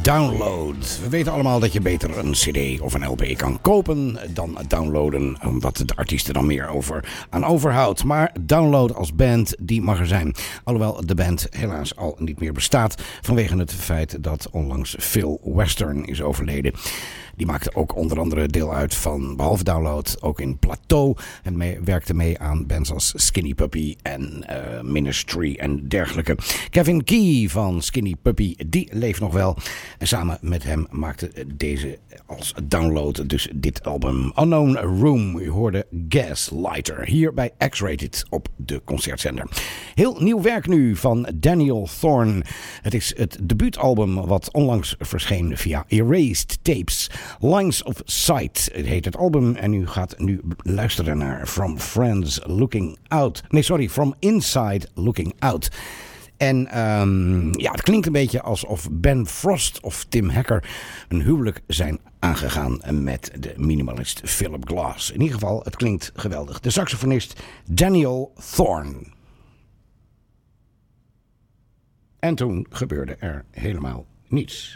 Download. We weten allemaal dat je beter een cd of een LP kan kopen dan downloaden, omdat de artiest er dan meer aan overhoudt. Maar Download als band, die mag er zijn. Alhoewel de band helaas al niet meer bestaat vanwege het feit dat onlangs Phil Western is overleden. Die maakte ook onder andere deel uit van, behalve Download, ook in Plateau. En werkte mee aan bands als Skinny Puppy en Ministry en dergelijke. Kevin Key van Skinny Puppy, die leeft nog wel. En samen met hem maakte deze als Download dus dit album. Unknown Room, u hoorde Gaslighter. Hier bij X-Rated op de concertzender. Heel nieuw werk nu van Daniel Thorne. Het is het debuutalbum wat onlangs verscheen via Erased Tapes. Lines of Sight heet het album. En u gaat nu luisteren naar From Inside Looking Out. En het klinkt een beetje alsof Ben Frost of Tim Hacker een huwelijk zijn aangegaan met de minimalist Philip Glass. In ieder geval, het klinkt geweldig. De saxofonist Daniel Thorne. En toen gebeurde er helemaal niets.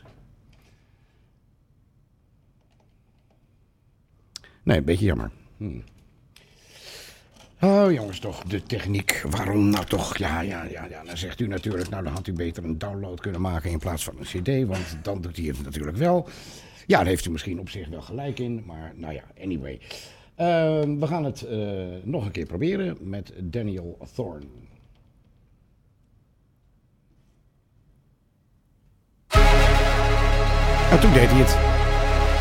Nee, een beetje jammer. Oh jongens, toch, de techniek. Waarom nou toch? Ja. Dan zegt u natuurlijk, nou dan had u beter een download kunnen maken in plaats van een cd. Want dan doet hij het natuurlijk wel. Ja, daar heeft u misschien op zich wel gelijk in. Maar nou ja, anyway. We gaan het nog een keer proberen met Daniel Thorne. En toen deed hij het.